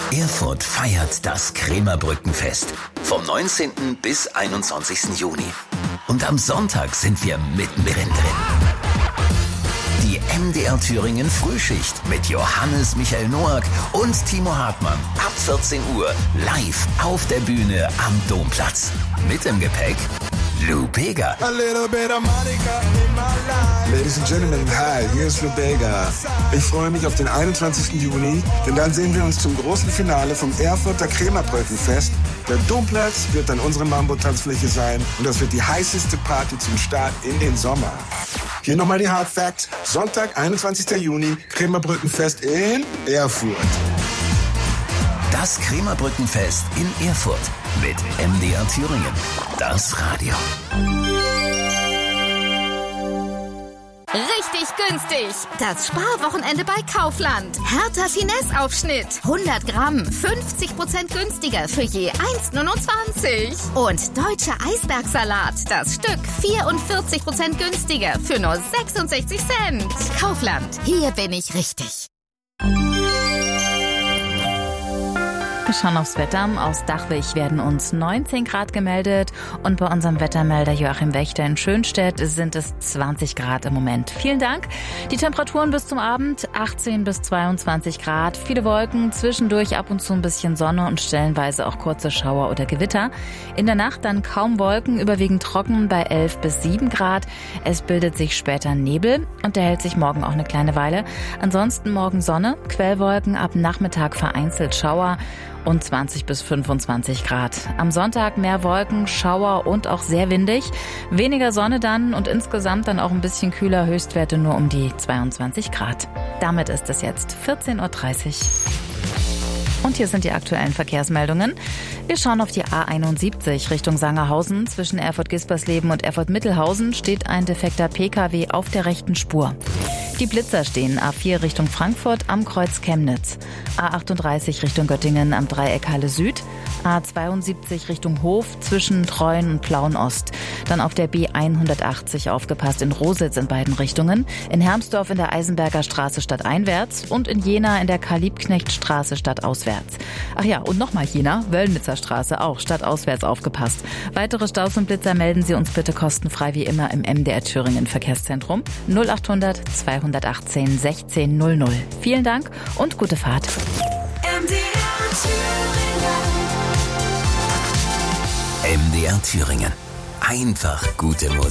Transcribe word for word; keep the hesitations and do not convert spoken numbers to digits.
Erfurt feiert das Krämerbrückenfest vom neunzehnten bis einundzwanzigsten Juni. Und am Sonntag sind wir mittendrin drin. Die M D R Thüringen Frühschicht mit Johannes Michael Noack und Timo Hartmann ab vierzehn Uhr live auf der Bühne am Domplatz. Mit im Gepäck Lou Bega. Ladies and Gentlemen, hi, hier ist Lou Bega. Ich freue mich auf den einundzwanzigsten Juni, denn dann sehen wir uns zum großen Finale vom Erfurter Krämerbrückenfest. Der Domplatz wird dann unsere Mambo-Tanzfläche sein und das wird die heißeste Party zum Start in den Sommer. Hier nochmal die Hard Facts. Sonntag, einundzwanzigsten Juni, Krämerbrückenfest in Erfurt. Das Krämerbrückenfest in Erfurt mit M D R Thüringen. Das Radio. Richtig günstig. Das Sparwochenende bei Kaufland. Hertha Finesse-Aufschnitt. hundert Gramm, fünfzig Prozent günstiger für je eins Komma neunundzwanzig. Und deutscher Eisbergsalat. Das Stück vierundvierzig Prozent günstiger für nur sechsundsechzig Cent. Kaufland. Hier bin ich richtig. Wir schauen aufs Wetter. Aus Dachwig werden uns neunzehn Grad gemeldet und bei unserem Wettermelder Joachim Wächter in Schönstedt sind es zwanzig Grad im Moment. Vielen Dank. Die Temperaturen bis zum Abend achtzehn bis zweiundzwanzig Grad. Viele Wolken, zwischendurch ab und zu ein bisschen Sonne und stellenweise auch kurze Schauer oder Gewitter. In der Nacht dann kaum Wolken, überwiegend trocken bei elf bis sieben Grad. Es bildet sich später Nebel und der hält sich morgen auch eine kleine Weile. Ansonsten morgen Sonne, Quellwolken, ab Nachmittag vereinzelt Schauer und zwanzig bis fünfundzwanzig Grad. Am Sonntag mehr Wolken, Schauer und auch sehr windig. Weniger Sonne dann und insgesamt dann auch ein bisschen kühler, Höchstwerte nur um die zweiundzwanzig Grad. Damit ist es jetzt vierzehn Uhr dreißig. Und hier sind die aktuellen Verkehrsmeldungen. Wir schauen auf die A einundsiebzig Richtung Sangerhausen. Zwischen Erfurt-Gispersleben und Erfurt-Mittelhausen steht ein defekter P K W auf der rechten Spur. Die Blitzer stehen A vier Richtung Frankfurt am Kreuz Chemnitz, A achtunddreißig Richtung Göttingen am Dreieck Halle Süd, A zweiundsiebzig Richtung Hof zwischen Treuen und Plauen Ost. Dann auf der B hundertachtzig aufgepasst in Rositz in beiden Richtungen, in Hermsdorf in der Eisenberger Straße stadteinwärts und in Jena in der Karl-Liebknecht-Straße stadtauswärts. Ach ja, und nochmal Jena, Wöllnitzer Straße auch stadtauswärts aufgepasst. Weitere Staus und Blitzer melden Sie uns bitte kostenfrei wie immer im M D R Thüringen Verkehrszentrum null achthundert zweihundertachtzehn sechzehn null null. Vielen Dank und gute Fahrt. M D R Thüringen. Einfach gute Musik.